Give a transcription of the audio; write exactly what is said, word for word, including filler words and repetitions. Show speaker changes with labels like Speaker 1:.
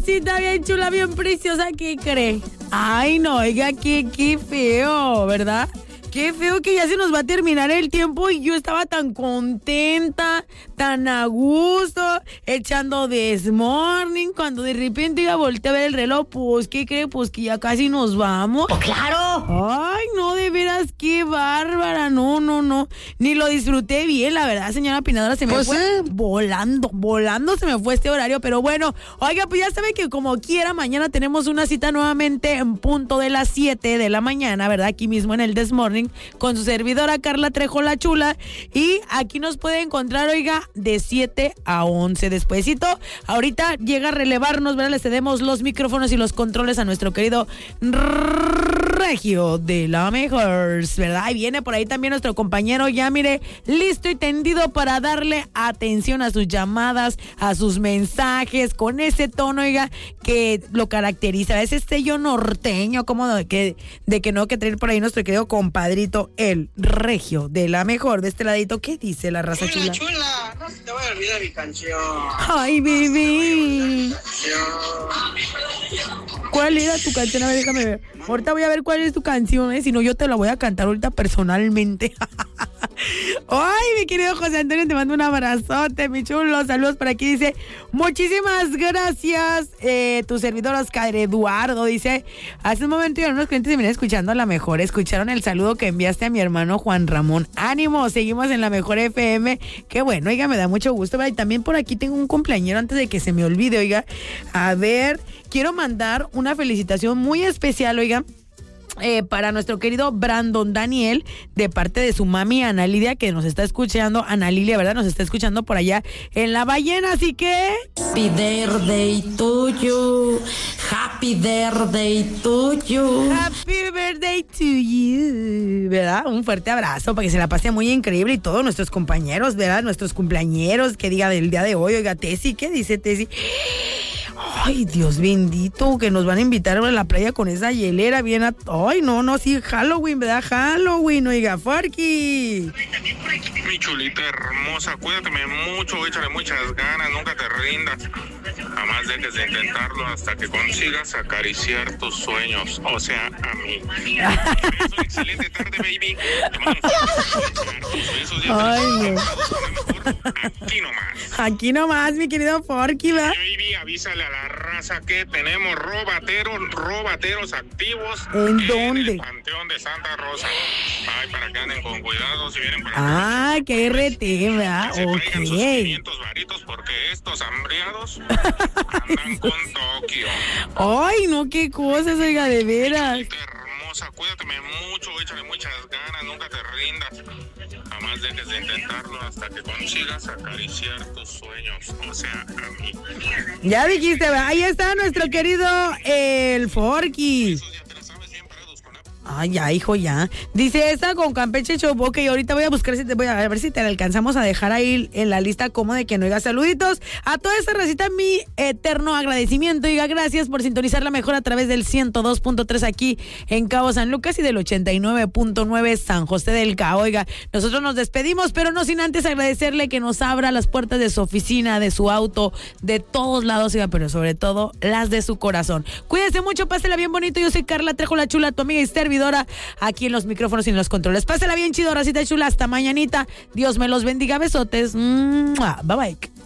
Speaker 1: rosita bien chula, bien preciosa, ¿qué cree? Ay, no, oiga, qué, qué feo, ¿verdad? Qué feo que ya se nos va a terminar el tiempo y yo estaba tan contenta, tan a gusto, echando desmorning, cuando de repente iba a voltear a ver el reloj, pues, ¿qué cree? Pues que ya casi nos vamos.
Speaker 2: ¡Oh, claro!
Speaker 1: Ay, no, de veras, qué bárbara, no, no, no, ni lo disfruté bien, la verdad, señora Pinadora, se me
Speaker 2: Pues
Speaker 1: fue
Speaker 2: sí.
Speaker 1: volando, volando se me fue este horario, pero bueno, oiga, pues ya sabe que como quiera, mañana tenemos una cita nuevamente en punto de las siete de la mañana, ¿verdad? Aquí mismo en el Desmorning, con su servidora Carla Trejo la Chula, y aquí nos puede encontrar, oiga, de siete a once despuesito. Ahorita llega a relevarnos, ¿verdad? Le cedemos los micrófonos y los controles a nuestro querido Regio de la Mejor, ¿verdad? Y viene por ahí también nuestro compañero, ya mire, listo y tendido para darle atención a sus llamadas, a sus mensajes, con ese tono, oiga, que lo caracteriza, ese sello norteño, como de que, de que no, que traer por ahí nuestro querido compadrito, el Regio de la Mejor, de este ladito. ¿Qué dice la raza chula?
Speaker 3: Chula, chula, no se te vaya a olvidar mi canción.
Speaker 1: Ay, bebé.
Speaker 3: Canción.
Speaker 1: ¿Cuál era tu canción? A ver, déjame ver. Ahorita voy a ver cuál es tu canción, ¿eh? Si no, yo te la voy a cantar ahorita personalmente. Ay, mi querido José Antonio, te mando un abrazote, mi chulo. Saludos por aquí, dice, muchísimas gracias, eh, tu servidor Oscar Eduardo, dice, hace un momento ya unos clientes se vienen escuchando a La Mejor, escucharon el saludo que enviaste a mi hermano Juan Ramón. Ánimo, seguimos en La Mejor F M. Qué bueno, oiga, me da mucho gusto, ¿verdad? Y también por aquí tengo un cumpleañero antes de que se me olvide, oiga. A ver, quiero mandar una felicitación muy especial, oiga, Eh, para nuestro querido Brandon Daniel, de parte de su mami Ana Lidia, que nos está escuchando. Ana Lilia, ¿verdad? Nos está escuchando por allá en La Ballena, así que
Speaker 2: Happy birthday to you. Happy birthday to you.
Speaker 1: Happy birthday to you, ¿verdad? Un fuerte abrazo para que se la pase muy increíble, y todos nuestros compañeros, ¿verdad? Nuestros cumpleañeros, que diga del día de hoy. Oiga, Tessy, ¿qué dice Tessy? Ay, Dios bendito, que nos van a invitar a la playa con esa hielera bien a... Ay, no, no, sí, Halloween, ¿verdad? Halloween, oiga, Forky.
Speaker 4: Mi chulita hermosa, cuídate mucho, échale muchas ganas, nunca te rindas. Jamás dejes de intentarlo hasta que consigas acariciar tus sueños, o sea, a mí. Es una excelente tarde, baby. Te mando un fuerte besos.
Speaker 1: Ay, no.
Speaker 4: Aquí nomás.
Speaker 1: Aquí nomás, mi querido Forky, ¿verdad?
Speaker 4: Baby, avísale a la raza que tenemos robateros, robateros activos.
Speaker 1: ¿En
Speaker 4: en
Speaker 1: dónde?
Speaker 4: el Panteón de Santa Rosa. Ay, para que anden con cuidado si vienen para
Speaker 1: Ah, qué R T, ¿verdad?
Speaker 4: que se traigan sus
Speaker 1: Ok.
Speaker 4: quinientos varitos porque estos hambriados andan con Tokio.
Speaker 1: Ay, no, qué cosas, oiga, de veras.
Speaker 4: Chiquita hermosa, cuídate mucho, échale muchas ganas, nunca te rindas. Jamás dejes de intentarlo hasta que consigas acariciar tus sueños, o sea, a mí.
Speaker 1: Ya dijiste, ¿verdad? Ahí está nuestro querido el Forky.
Speaker 4: Esos ya te la sabes bien parados con Apple.
Speaker 1: Ay, ya, hijo, ya. Dice esta con Campeche Shop. Ok, ahorita voy a buscar si te voy a, a ver si te la alcanzamos a dejar ahí en la lista como de que no oiga. Saluditos a toda esta recita, mi eterno agradecimiento. Oiga, gracias por sintonizar La Mejor a través del ciento dos punto tres aquí en Cabo San Lucas y del ochenta y nueve punto nueve San José del Cabo. Oiga, nosotros nos despedimos, pero no sin antes agradecerle que nos abra las puertas de su oficina, de su auto, de todos lados, oiga, pero sobre todo las de su corazón. Cuídese mucho, pásela bien bonito. Yo soy Carla Trejo la Chula, tu amiga y servidora, aquí en los micrófonos y en los controles. Pásela bien chido, racita chula. Hasta mañanita. Dios me los bendiga. Besotes. Bye bye.